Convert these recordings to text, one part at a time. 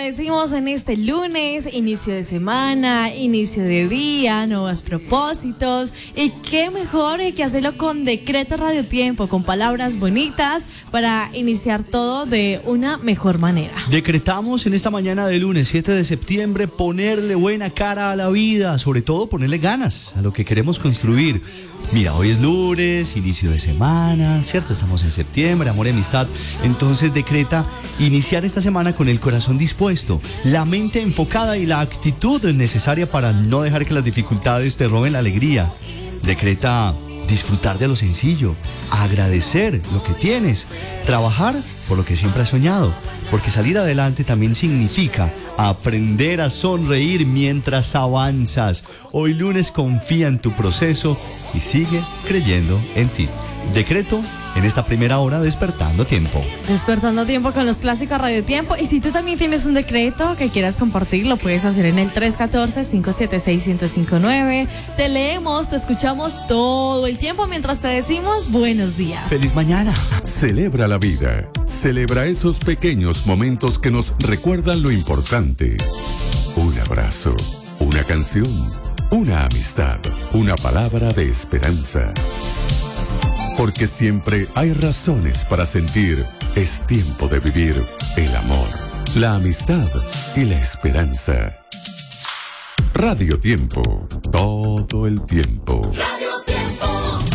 decimos en este lunes, inicio de semana, inicio de día, nuevos propósitos. Y qué mejor que hacerlo con Decreto Radio Tiempo, con palabras bonitas para iniciar todo de una mejor manera. Decretamos en esta mañana de lunes 7 de septiembre ponerle buena cara a la vida, sobre todo ponerle ganas a lo que queremos construir. Mira, hoy es lunes, inicio de semana, ¿cierto? Estamos en septiembre, amor y amistad. Entonces decreta iniciar esta semana con el corazón dispuesto, la mente enfocada y la actitud necesaria para no dejar que las dificultades te roben la alegría. Decreta disfrutar de lo sencillo, agradecer lo que tienes, trabajar por lo que siempre has soñado, porque salir adelante también significa aprender a sonreír mientras avanzas. Hoy lunes confía en tu proceso y sigue creyendo en ti. Decreto en esta primera hora Despertando Tiempo. Despertando Tiempo con los clásicos Radio Tiempo. Y si tú también tienes un decreto que quieras compartir, lo puedes hacer en el 314-576-1059. Te leemos, te escuchamos todo el tiempo mientras te decimos buenos días. ¡Feliz mañana! Celebra la vida. Celebra esos pequeños momentos que nos recuerdan lo importante. Un abrazo, una canción, una amistad, una palabra de esperanza. Porque siempre hay razones para sentir, es tiempo de vivir el amor, la amistad y la esperanza. Radio Tiempo, todo el tiempo. Radio Tiempo.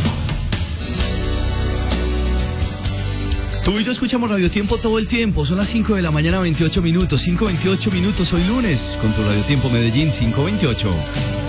Tú y yo escuchamos Radio Tiempo todo el tiempo. Son las 5 de la mañana, 28 minutos. 5:28 minutos hoy lunes con tu Radio Tiempo Medellín 528.